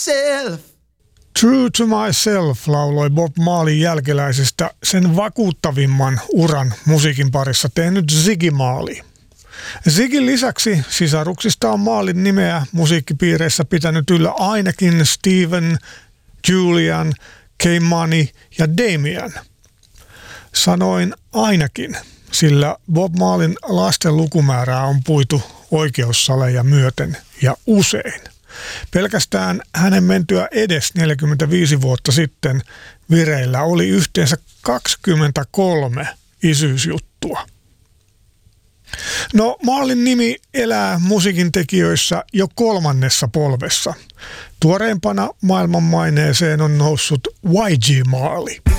myself. True to myself lauloi Bob Marleyn jälkeläisistä sen vakuuttavimman uran musiikin parissa tehnyt Ziggy Marley. Ziggyn lisäksi sisaruksista on Marleyn nimeä musiikkipiireissä pitänyt yllä ainakin Steven, Julian, K-Money ja Damien. Sanoin ainakin, sillä Bob Marleyn lasten lukumäärää on puitu oikeussaleja myöten ja usein. Pelkästään hänen mentyä edes 45 vuotta sitten vireillä oli yhteensä 23 isyysjuttua. No, Marleyn nimi elää musiikin tekijöissä jo 3. polvessa. Tuoreimpana maailmanmaineeseen on noussut Y.G. Marley.